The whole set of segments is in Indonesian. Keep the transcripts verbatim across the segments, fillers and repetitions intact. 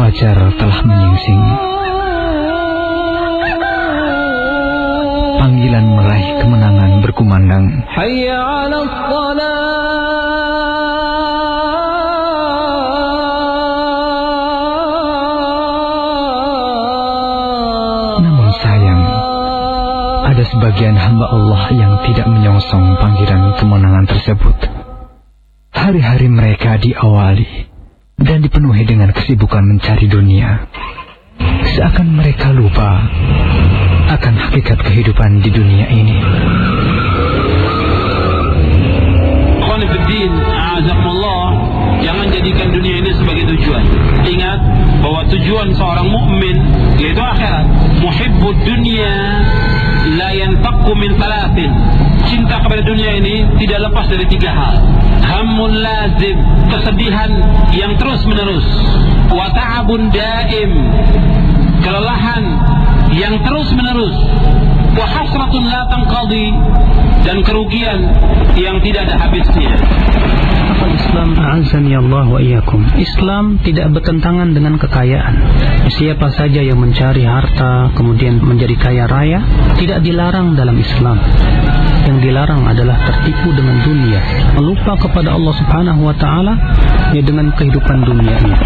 fajar telah menyingsing. Panggilan meraih kemenangan berkumandang. Hayya 'alas shalah. Namun sayang, ada sebagian hamba Allah yang tidak menyongsong panggilan kemenangan tersebut. Hari-hari mereka diawali dan dipenuhi dengan kesibukan mencari dunia. Seakan mereka lupa akan hakikat kehidupan di dunia ini. Khonifuddin, a'azakumullah, jangan jadikan dunia ini sebagai tujuan. Ingat bahwa tujuan seorang mukmin yaitu akhirat. Muhibbud dunya la yanfaqu min thalathin. Cinta kepada dunia ini tidak lepas dari tiga hal. Hammun lazim, kesedihan yang terus menerus. Wa ta'abun daim, kelelahan yang terus menerus. Wa hasratun la tanqadi, dan kerugian yang tidak ada habisnya. Islam, a'azzani Allah wa iyyakum. Islam tidak bertentangan dengan kekayaan. Siapa saja yang mencari harta kemudian menjadi kaya raya tidak dilarang dalam Islam. Yang dilarang adalah tertipu dengan dunia, melupa kepada Allah Subhanahu wa taala ya dengan kehidupan dunia ini.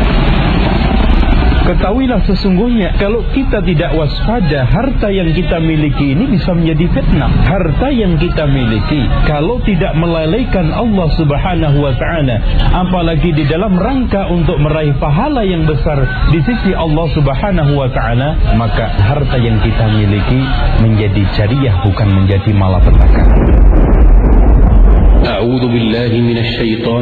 Ketahuilah sesungguhnya kalau kita tidak waspada, harta yang kita miliki ini bisa menjadi fitnah. Harta yang kita miliki kalau tidak melalaikan Allah Subhanahu wa ta'ala, apalagi di dalam rangka untuk meraih pahala yang besar di sisi Allah Subhanahu wa ta'ala, maka harta yang kita miliki menjadi jariah, bukan menjadi malapetaka. A'udzu billahi minasy syaitonir